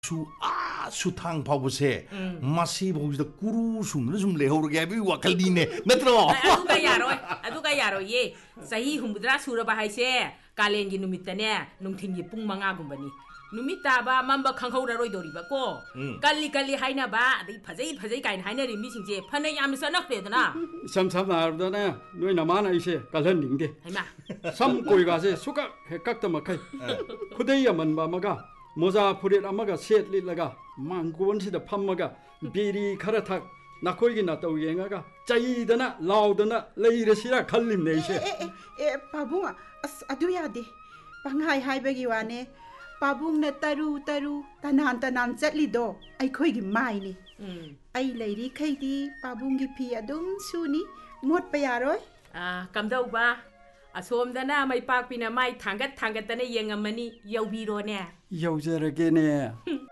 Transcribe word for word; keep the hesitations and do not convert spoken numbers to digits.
수 아 수탕 파보세 마시 보기도 꾸루 숨는 좀 레오르게 하비 와칼리네 나트로 아두가 야로 아두가 야로 예 사히 humudra suraba haise kalengi numitane nungthingi pung manga gumbani numita ba mamba khanghaura roi dori ba ko kalli kalli haina ba dei phajai phajai kain haina ri mi singje phana yam sa nak le dana sam sam na noi namana ise kalhan ningde haima sam koi ga se suka hekak ta makai khudai yaman ba maga 모자 부릿 아마가 셋리라가 망고원시다 판마가 비리 카라탁 나코이기 나또 여행아가 짜이더나 라우더나 레이르시라 갈림네이세 에 바붕아 아두야데 방하이 하이베기 와네 바붕나 따루 따루 타난 타난 zet리도 아이코이기 마이니 아이 레이리 카이디 바붕기 피 아둠 수니 못 빠야로이 아 감다우바 asomdana mai pak pina mai thangat thangat tane yengamani yawbiro ne yawjarage ne